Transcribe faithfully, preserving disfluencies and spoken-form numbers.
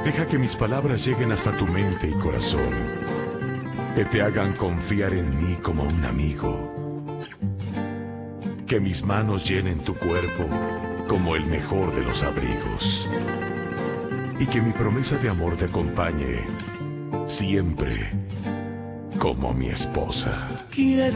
Deja que mis palabras lleguen hasta tu mente y corazón, que te hagan confiar en mí como un amigo. Que mis manos llenen tu cuerpo como el mejor de los abrigos. Y que mi promesa de amor te acompañe siempre como mi esposa. Quiero